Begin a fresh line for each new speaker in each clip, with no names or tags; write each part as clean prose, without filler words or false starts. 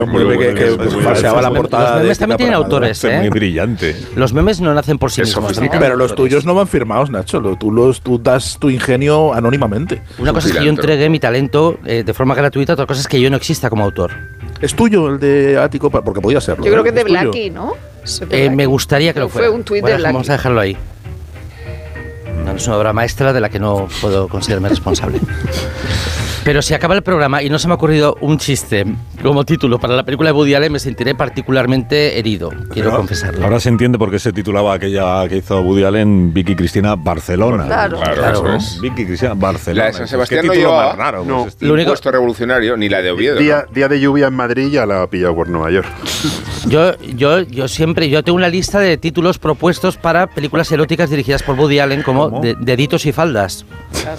que paseaba la portada.
Los memes también tienen autores,
Muy brillante.
Los memes no nacen por sí mismos.
Pero los tuyos no van firmados, Nacho. Tú das tu ingenio anónimamente.
Una cosa es que yo entregué mi talento de forma gratuita, otra cosa es que yo no exista como autor.
¿Es tuyo el de Ático? Porque podía serlo.
Yo creo que es de Blackie, ¿no?
Me gustaría que lo fuera.
Fue un tuit de Blackie.
Vamos a dejarlo ahí. No, es una obra maestra de la que no puedo considerarme responsable. Pero si acaba el programa y no se me ha ocurrido un chiste como título para la película de Woody Allen, me sentiré particularmente herido, quiero confesarlo.
Ahora se entiende por qué se titulaba aquella que hizo Woody Allen, Vicky Cristina Barcelona.
Claro.
Vicky Cristina Barcelona.
La de San Sebastián no llevaba
raro,
no,
pues
lo único revolucionario, ni la de Oviedo.
Día de lluvia en Madrid ya la ha pillado por Nueva York.
Yo tengo una lista de títulos propuestos para películas eróticas dirigidas por Woody Allen, como Deditos y faldas.
Claro.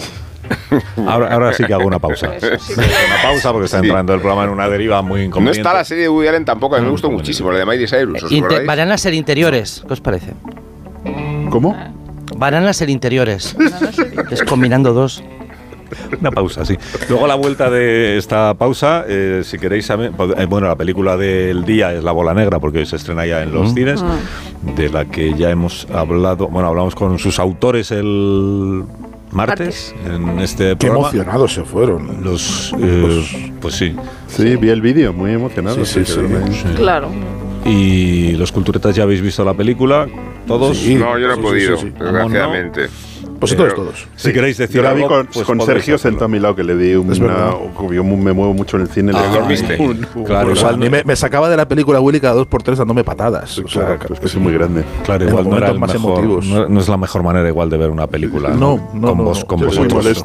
Ahora sí que hago una pausa. Una pausa porque está entrando el programa en una deriva muy inconveniente.
No está la serie de Woody Allen tampoco, a mí me gustó muchísimo, la de Miley Cyrus.
Van a ser interiores, ¿qué os parece?
¿Cómo?
Van a ser interiores. Es combinando dos.
Una pausa, sí. Luego a la vuelta de esta pausa, si queréis saber, bueno, la película del día es La Bola Negra, porque hoy se estrena ya en los cines, de la que ya hemos hablado, bueno, hablamos con sus autores el martes en este programa.
Qué emocionados se fueron.
Pues sí.
Sí, vi el vídeo, muy emocionado.
Sí.
Claro.
Y los culturetas ya habéis visto la pelíula, todos.
Sí.
No, yo no he podido, desgraciadamente.
Pues todos.
Si queréis decir
yo la vi
algo,
con Sergio sentado a mi lado, que le di una... Yo me muevo mucho en el cine.
¿Lo viste?
Claro,
igual me sacaba de la película Willy cada 2x3 dándome patadas.
Claro, es que es muy grande.
Claro, igual no era el mejor, no es la mejor manera igual de ver una película. No, con vosotros.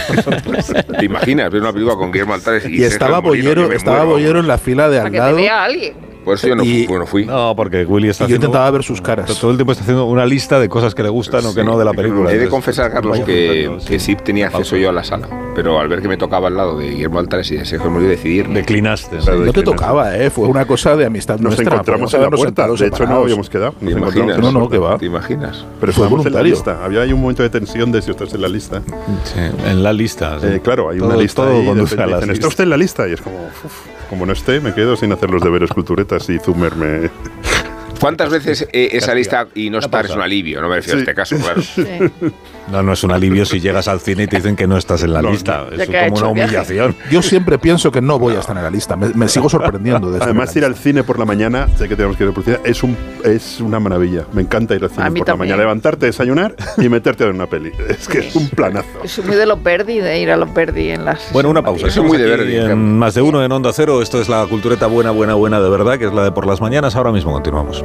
¿Te imaginas ver una película con Guillermo Altares
y estaba Bollero en la fila de al lado?
Para que te vea alguien.
Por eso yo no fui.
No, porque Willy está haciendo...
Yo intentaba ver sus caras.
Todo el tiempo está haciendo una lista de cosas que le gustan o que no de la película.
He de confesar, Carlos, que sí tenía acceso yo a la sala. Pero al ver que me tocaba al lado de Guillermo Altares y de Sergio Molino decidir...
Declinaste.
No te tocaba, fue una cosa de amistad nuestra.
Nos encontramos en la puerta. De hecho, no habíamos quedado.
¿Te imaginas?
No, que va.
¿Te imaginas?
Pero estábamos en la lista. Había ahí un momento de tensión de si estás en la lista.
Sí, en la lista.
Claro, hay una lista.
Todo conduce a la lista.
¿Está usted en la lista? Y es como no esté, me quedo sin hacer los deberes culturetas y Zumer me...
¿Cuántas veces esa lista y no estar es un alivio? No me refiero a este caso, claro.
Sí.
No es un alivio si llegas al cine y te dicen que no estás en la lista. Es como una humillación.
Yo siempre pienso que no voy a estar en la lista. Me sigo sorprendiendo.
Además, ir al cine por la mañana, sé que tenemos que ir por cine, es una maravilla. Me encanta ir al cine por la mañana. Levantarte, desayunar y meterte a ver una peli. Es que es un planazo.
Es muy de los Verdi, de ir a los Verdi en las...
Bueno, una pausa.
Eso es muy de Verdi.
En Más de Uno, en Onda Cero. Esto es la cultureta buena de verdad, que es la de por las mañanas. Ahora mismo continuamos.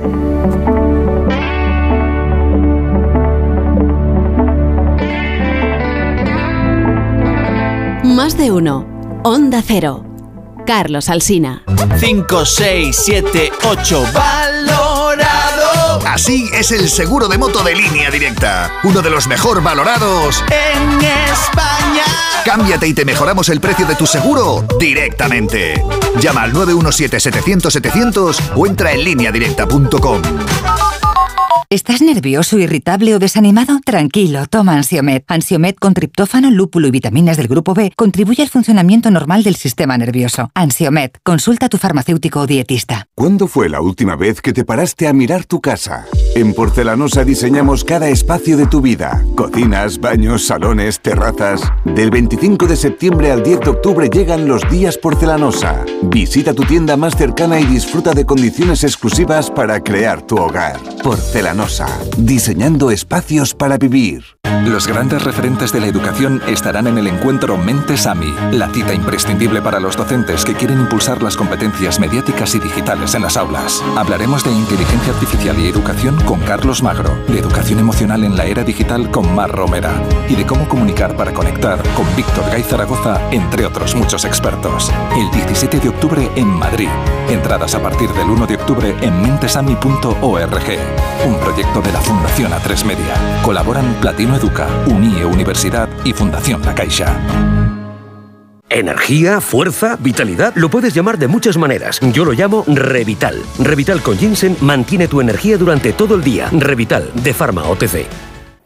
Más de Uno. Onda Cero. Carlos Alsina.
5, 6, 7, 8. ¡Valorado! Así es el seguro de moto de Línea Directa. Uno de los mejor valorados en España. Cámbiate y te mejoramos el precio de tu seguro directamente. Llama al 917-700-700 o entra en lineadirecta.com.
¿Estás nervioso, irritable o desanimado? Tranquilo, toma Ansiomed. Ansiomed con triptófano, lúpulo y vitaminas del grupo B contribuye al funcionamiento normal del sistema nervioso. Ansiomed, consulta a tu farmacéutico o dietista.
¿Cuándo fue la última vez que te paraste a mirar tu casa? En Porcelanosa diseñamos cada espacio de tu vida. Cocinas, baños, salones, terrazas. Del 25 de septiembre al 10 de octubre llegan los días Porcelanosa. Visita tu tienda más cercana y disfruta de condiciones exclusivas para crear tu hogar. Porcelanosa, diseñando espacios para vivir.
Los grandes referentes de la educación estarán en el encuentro Mentes AMI, la cita imprescindible para los docentes que quieren impulsar las competencias mediáticas y digitales en las aulas. Hablaremos de inteligencia artificial y educación con Carlos Magro, de educación emocional en la era digital con Mar Romera y de cómo comunicar para conectar con Víctor Gay Zaragoza, entre otros muchos expertos. El 17 de octubre en Madrid. Entradas a partir del 1 de octubre en mentesami.org. Un proyecto de la Fundación A3 Media. Colaboran Platino Educa, UNIE Universidad y Fundación La Caixa.
Energía, fuerza, vitalidad, lo puedes llamar de muchas maneras. Yo lo llamo Revital. Revital con ginseng mantiene tu energía durante todo el día. Revital, de Pharma OTC.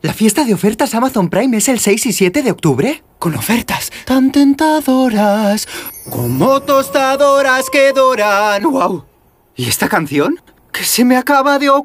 ¿La fiesta de ofertas Amazon Prime es el 6 y 7 de octubre? Con ofertas tan tentadoras, como tostadoras que doran. ¡Wow! ¿Y esta canción? Que se me acaba de ocurrir.